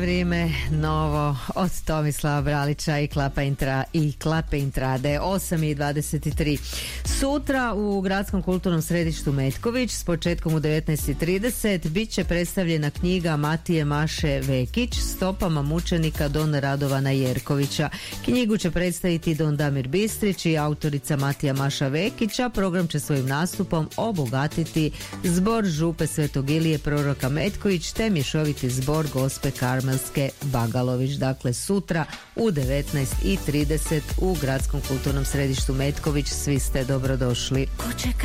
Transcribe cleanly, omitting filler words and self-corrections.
Vrijeme novo od Tomislava Bralića i Klape Intrade, 8:23. Sutra u Gradskom kulturnom središtu Metković s početkom u 19:30 bit će predstavljena knjiga Matije Maše Vekić Stopama mučenika Don Radovana Jerkovića. Knjigu će predstaviti Don Damir Bistrić i autorica Matija Maša Vekića. Program će svojim nastupom obogatiti zbor župe Svetog Ilije proroka Metković te mješoviti zbor Gospe Karmelske Bagalović. Dakle, sutra u 19:30 u Gradskom kulturnom središtu Metković. Svi ste dobrodošli.